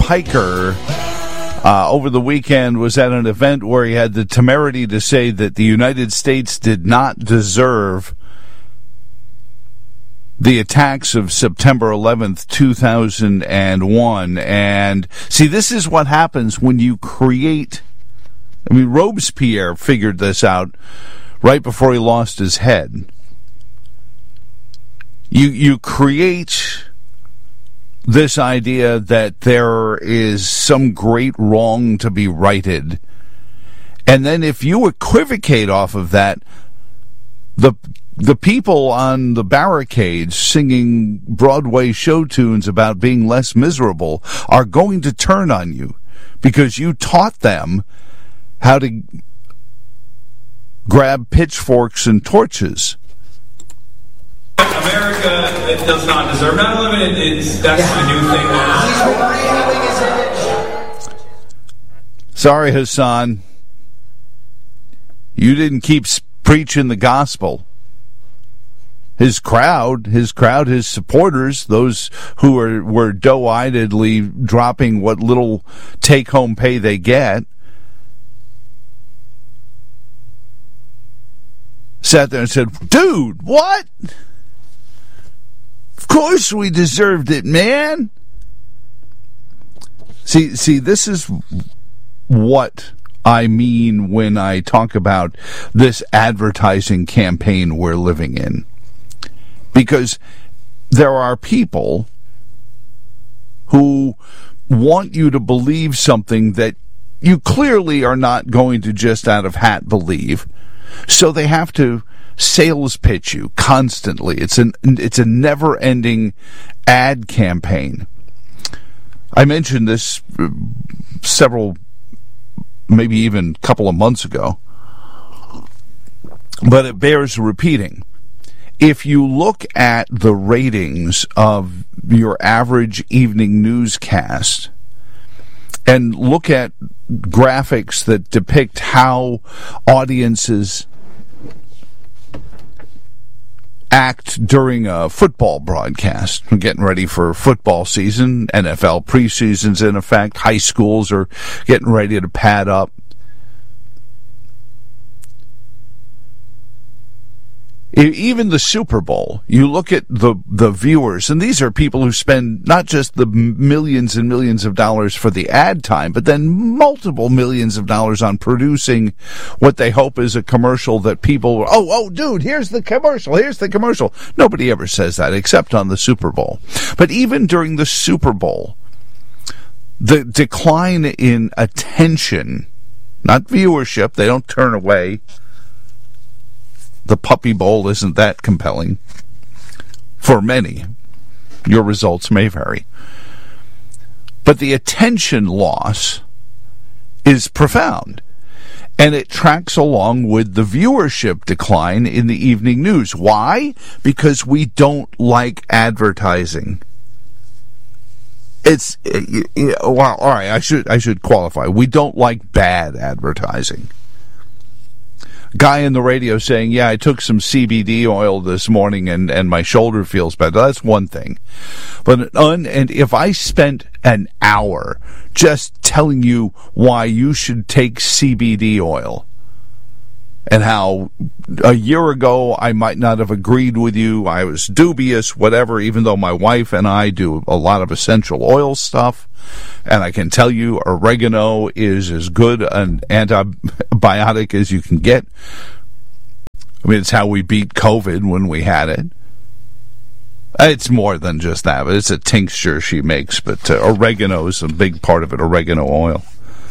Piker over the weekend was at an event where he had the temerity to say that the United States did not deserve the attacks of September 11th, 2001. And see, this is what happens when you create. I mean, Robespierre figured this out right before he lost his head. You create this idea that there is some great wrong to be righted. And then if you equivocate off of that, the people on the barricades singing Broadway show tunes about being less miserable are going to turn on you because you taught them how to grab pitchforks and torches. America does not deserve 9/11. That's the new thing now. Sorry, Hassan. You didn't keep preaching the gospel. His crowd, his supporters, those who were doe-eyedly dropping what little take-home pay they get, sat there and said, dude, what? Of course we deserved it, man. See, this is what I mean when I talk about this advertising campaign we're living in. Because there are people who want you to believe something that you clearly are not going to just out of hat believe. So they have to sales pitch you constantly. It's a never-ending ad campaign. I mentioned this several, maybe even a couple of months ago, but it bears repeating. If you look at the ratings of your average evening newscast and look at graphics that depict how audiences act during a football broadcast. We're getting ready for football season, NFL preseason's in effect, high schools are getting ready to pad up. Even the Super Bowl, you look at the viewers, and these are people who spend not just the millions and millions of dollars for the ad time, but then multiple millions of dollars on producing what they hope is a commercial that people, dude, here's the commercial. Nobody ever says that except on the Super Bowl. But even during the Super Bowl, the decline in attention, not viewership, they don't turn away. The Puppy Bowl isn't that compelling for many. Your results may vary. But the attention loss is profound. And it tracks along with the viewership decline in the evening news. Why? Because we don't like advertising. All right, I should qualify. We don't like bad advertising. Guy in the radio saying, yeah, I took some CBD oil this morning and my shoulder feels better. That's one thing. But and if I spent an hour just telling you why you should take CBD oil and how a year ago I might not have agreed with you, I was dubious, whatever, even though my wife and I do a lot of essential oil stuff, and I can tell you oregano is as good an antibiotic as you can get. I mean, it's how we beat COVID when we had it. It's more than just that, but it's a tincture she makes, but oregano is a big part of it, oregano oil.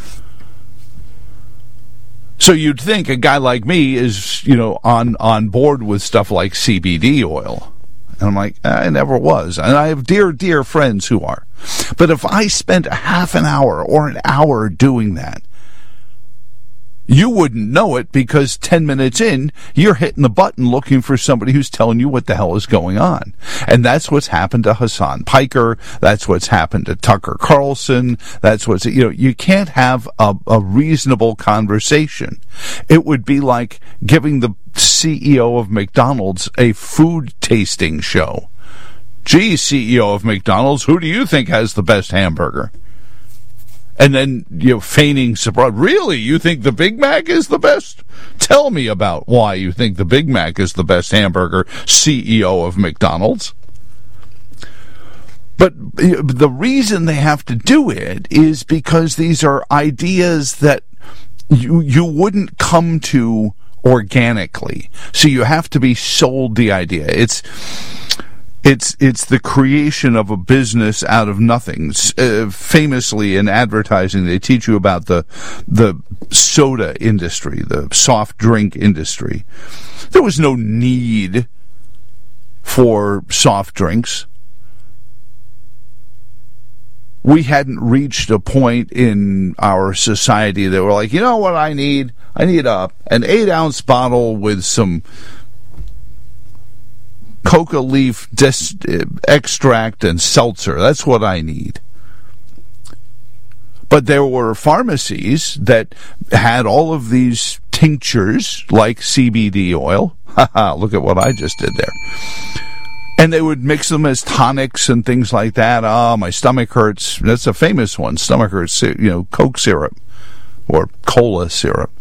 So you'd think a guy like me is, on board with stuff like CBD oil. And I'm like, I never was. And I have dear friends who are. But if I spent a half an hour or an hour doing that, you wouldn't know it because 10 minutes in, you're hitting the button looking for somebody who's telling you what the hell is going on. And that's what's happened to Hassan Piker. That's what's happened to Tucker Carlson. That's what's, you can't have a reasonable conversation. It would be like giving the CEO of McDonald's a food tasting show. Gee, CEO of McDonald's, who do you think has the best hamburger? And then, feigning surprise. Really? You think the Big Mac is the best? Tell me about why you think the Big Mac is the best hamburger, CEO of McDonald's. But the reason they have to do it is because these are ideas that you wouldn't come to organically. So you have to be sold the idea. It's the creation of a business out of nothing. Famously in advertising, they teach you about the soda industry, the soft drink industry. There was no need for soft drinks. We hadn't reached a point in our society that we're like, you know what I need? I need an 8-ounce bottle with some coca leaf extract and seltzer. That's what I need. But there were pharmacies that had all of these tinctures like CBD oil. Look at what I just did there. And they would mix them as tonics and things like that. My stomach hurts. That's a famous one. Stomach hurts, Coke syrup or cola syrup.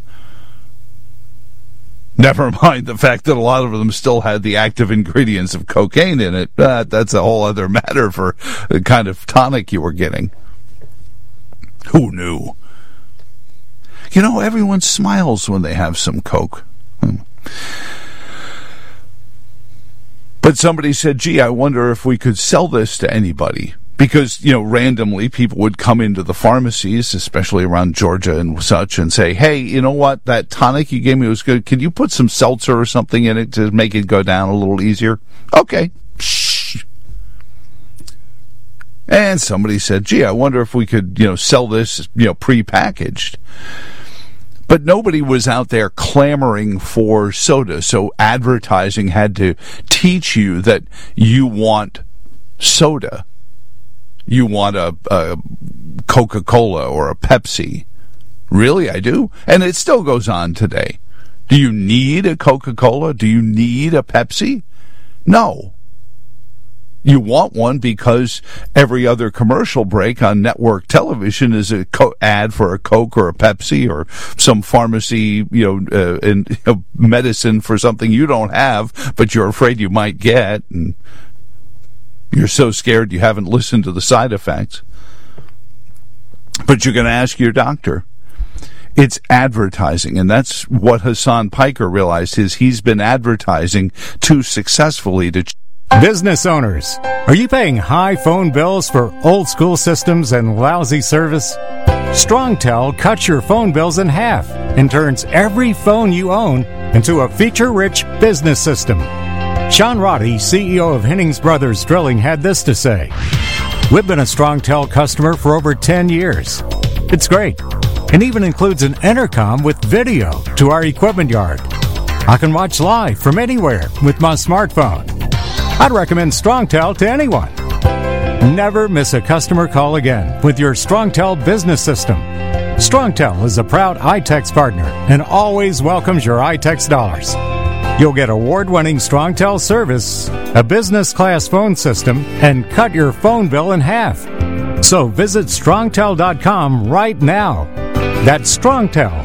Never mind the fact that a lot of them still had the active ingredients of cocaine in it. That's a whole other matter for the kind of tonic you were getting. Who knew? Everyone smiles when they have some Coke. But somebody said, gee, I wonder if we could sell this to anybody. Because, randomly people would come into the pharmacies, especially around Georgia and such, and say, hey, you know what? That tonic you gave me was good. Can you put some seltzer or something in it to make it go down a little easier? Okay. Shh. And somebody said, gee, I wonder if we could, sell this, prepackaged. But nobody was out there clamoring for soda, so advertising had to teach you that you want soda. You want a Coca-Cola or a Pepsi. Really, I do. And it still goes on today. Do you need a Coca-Cola? Do you need a Pepsi? No. You want one because every other commercial break on network television is a ad for a Coke or a Pepsi or some pharmacy, medicine for something you don't have, but you're afraid you might get, and you're so scared you haven't listened to the side effects. But you're going to ask your doctor. It's advertising, and that's what Hassan Piker realized. He's been advertising too successfully to... Business owners, are you paying high phone bills for old school systems and lousy service? StrongTel cuts your phone bills in half and turns every phone you own into a feature-rich business system. Sean Roddy, CEO of Hennings Brothers Drilling, had this to say. We've been a StrongTel customer for over 10 years. It's great, and even includes an intercom with video to our equipment yard. I can watch live from anywhere with my smartphone. I'd recommend StrongTel to anyone. Never miss a customer call again with your StrongTel business system. StrongTel is a proud iTex partner and always welcomes your iTex dollars. You'll get award-winning StrongTel service, a business-class phone system, and cut your phone bill in half. So visit StrongTel.com right now. That's StrongTel,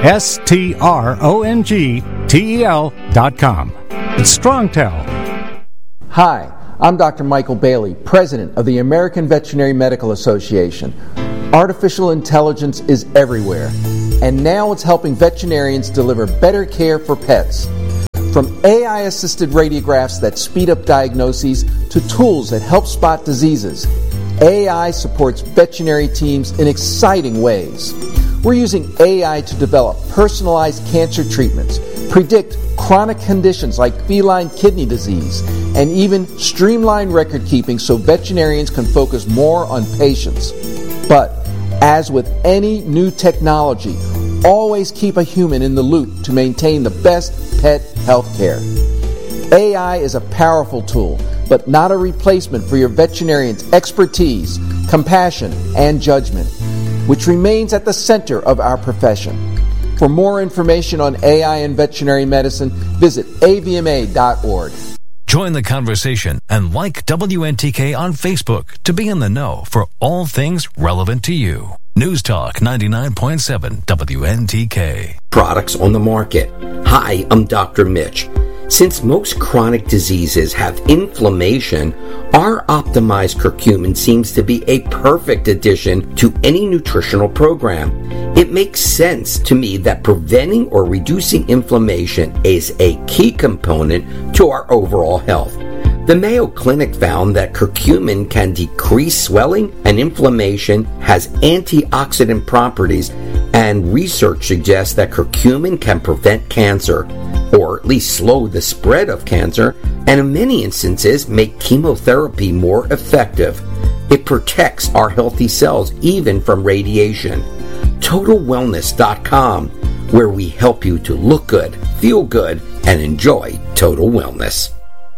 StrongTel.com. It's StrongTel. Hi, I'm Dr. Michael Bailey, President of the American Veterinary Medical Association. Artificial intelligence is everywhere, and now it's helping veterinarians deliver better care for pets. From AI-assisted radiographs that speed up diagnoses to tools that help spot diseases, AI supports veterinary teams in exciting ways. We're using AI to develop personalized cancer treatments, predict chronic conditions like feline kidney disease, and even streamline record keeping so veterinarians can focus more on patients. But as with any new technology, always keep a human in the loop to maintain the best pet health care. AI is a powerful tool, but not a replacement for your veterinarian's expertise, compassion, and judgment, which remains at the center of our profession. For more information on AI and veterinary medicine, visit avma.org. Join the conversation and like WNTK on Facebook to be in the know for all things relevant to you. News Talk 99.7 WNTK. Products on the market. Hi, I'm Dr. Mitch. Since most chronic diseases have inflammation, our optimized curcumin seems to be a perfect addition to any nutritional program. It makes sense to me that preventing or reducing inflammation is a key component to our overall health. The Mayo Clinic found that curcumin can decrease swelling and inflammation, has antioxidant properties, and research suggests that curcumin can prevent cancer, or at least slow the spread of cancer, and in many instances make chemotherapy more effective. It protects our healthy cells even from radiation. TotalWellness.com, where we help you to look good, feel good, and enjoy total wellness.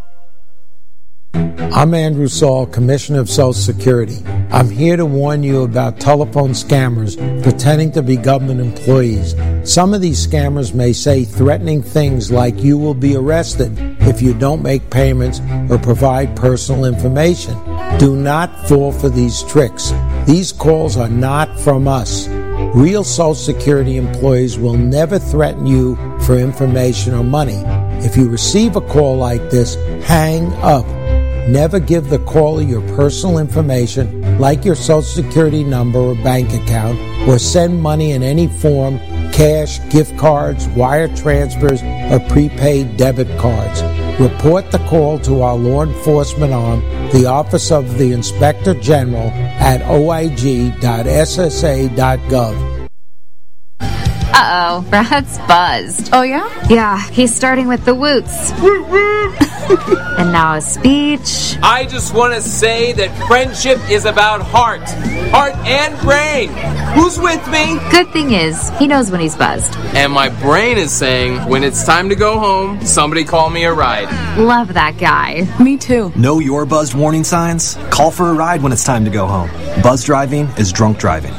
I'm Andrew Saul, Commissioner of Social Security. I'm here to warn you about telephone scammers pretending to be government employees. Some of these scammers may say threatening things like you will be arrested if you don't make payments or provide personal information. Do not fall for these tricks. These calls are not from us. Real Social Security employees will never threaten you for information or money. If you receive a call like this, hang up. Never give the caller your personal information, like your Social Security number or bank account, or send money in any form, cash, gift cards, wire transfers, or prepaid debit cards. Report the call to our law enforcement arm, the Office of the Inspector General, at oig.ssa.gov. Uh-oh, Brad's buzzed. Oh, yeah? Yeah, he's starting with the woots. And now a speech. I just want to say that friendship is about heart and brain. Who's with me? Good thing is, he knows when he's buzzed. And my brain is saying, when it's time to go home, somebody call me a ride. Love that guy. Me too. Know your buzzed warning signs? Call for a ride when it's time to go home. Buzz driving is drunk driving.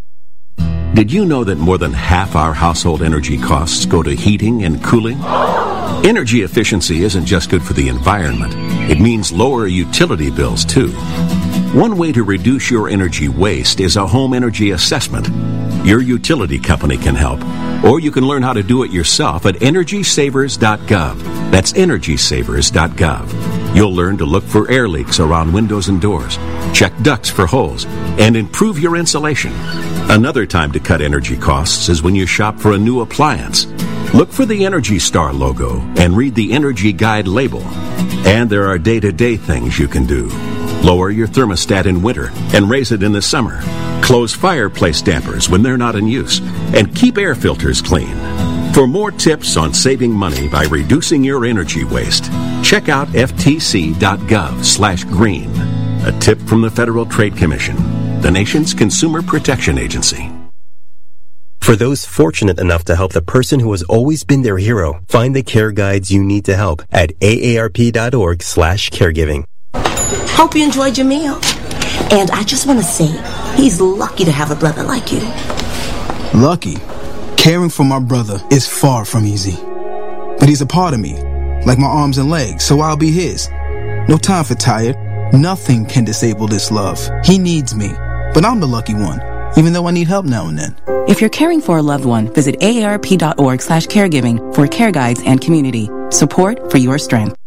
Did you know that more than half our household energy costs go to heating and cooling? Energy efficiency isn't just good for the environment. It means lower utility bills, too. One way to reduce your energy waste is a home energy assessment. Your utility company can help, or you can learn how to do it yourself at EnergySavers.gov. That's EnergySavers.gov. You'll learn to look for air leaks around windows and doors, check ducts for holes, and improve your insulation. Another time to cut energy costs is when you shop for a new appliance. Look for the Energy Star logo and read the Energy Guide label. And there are day-to-day things you can do. Lower your thermostat in winter and raise it in the summer. Close fireplace dampers when they're not in use. And keep air filters clean. For more tips on saving money by reducing your energy waste, check out ftc.gov/green. A tip from the Federal Trade Commission, the nation's consumer protection agency. For those fortunate enough to help the person who has always been their hero, find the care guides you need to help at aarp.org/caregiving. Hope you enjoyed your meal. And I just want to say, he's lucky to have a brother like you. Lucky? Caring for my brother is far from easy. But he's a part of me, like my arms and legs, so I'll be his. No time for tired. Nothing can disable this love. He needs me, but I'm the lucky one, even though I need help now and then. If you're caring for a loved one, visit aarp.org/caregiving for care guides and community. Support for your strength.